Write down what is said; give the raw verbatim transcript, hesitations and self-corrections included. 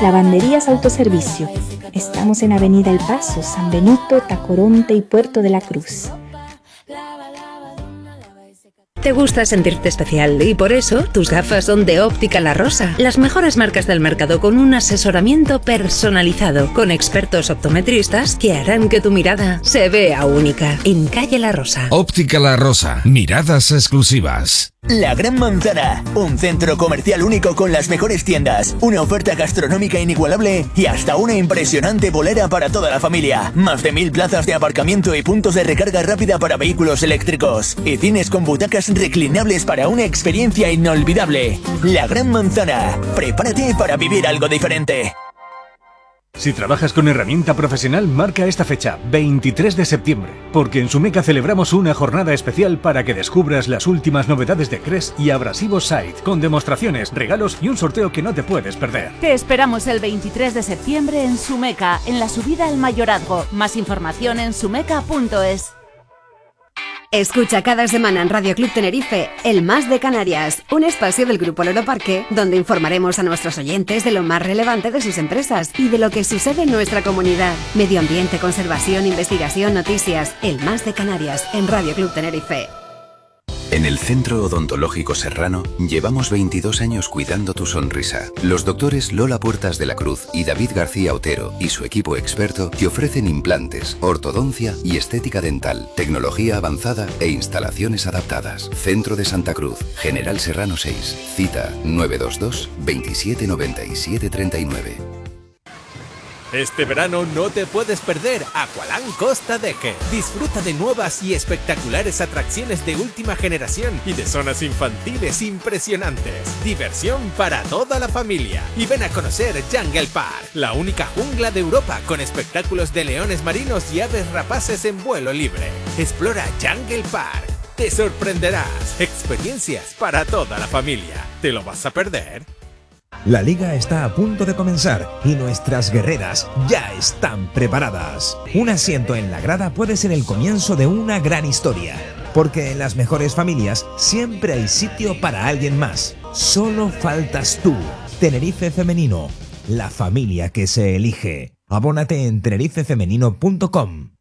Lavanderías Autoservicio. Estamos en Avenida El Paso, San Benito, Tacoronte y Puerto de la Cruz. Te gusta sentirte especial y por eso tus gafas son de Óptica La Rosa. Las mejores marcas del mercado con un asesoramiento personalizado con expertos optometristas que harán que tu mirada se vea única. En Calle La Rosa. Óptica La Rosa. Miradas exclusivas. La Gran Manzana, un centro comercial único con las mejores tiendas, una oferta gastronómica inigualable y hasta una impresionante bolera para toda la familia. Más de mil plazas de aparcamiento y puntos de recarga rápida para vehículos eléctricos. Y cines con butacas reclinables para una experiencia inolvidable. La Gran Manzana, prepárate para vivir algo diferente. Si trabajas con herramienta profesional, marca esta fecha, veintitrés de septiembre, porque en Sumeca celebramos una jornada especial para que descubras las últimas novedades de Cres y Abrasivos Site, con demostraciones, regalos y un sorteo que no te puedes perder. Te esperamos el veintitrés de septiembre en Sumeca, en la subida al Mayorazgo. Más información en sumeca punto es. Escucha cada semana en Radio Club Tenerife El Más de Canarias, un espacio del Grupo Loro Parque donde informaremos a nuestros oyentes de lo más relevante de sus empresas y de lo que sucede en nuestra comunidad. Medio ambiente, conservación, investigación, noticias. El Más de Canarias en Radio Club Tenerife. En el Centro Odontológico Serrano llevamos veintidós años cuidando tu sonrisa. Los doctores Lola Puertas de la Cruz y David García Otero y su equipo experto te ofrecen implantes, ortodoncia y estética dental, tecnología avanzada e instalaciones adaptadas. Centro de Santa Cruz, General Serrano seis, cita nueve dos dos, veintisiete noventa y siete treinta y nueve. Este verano no te puedes perder Aqualand Costa Deje. Disfruta de nuevas y espectaculares atracciones de última generación y de zonas infantiles impresionantes. Diversión para toda la familia. Y ven a conocer Jungle Park, la única jungla de Europa con espectáculos de leones marinos y aves rapaces en vuelo libre. Explora Jungle Park. Te sorprenderás. Experiencias para toda la familia. ¿Te lo vas a perder? La liga está a punto de comenzar y nuestras guerreras ya están preparadas. Un asiento en la grada puede ser el comienzo de una gran historia, porque en las mejores familias siempre hay sitio para alguien más. Solo faltas tú. Tenerife Femenino, la familia que se elige. Abónate en tenerife femenino punto com.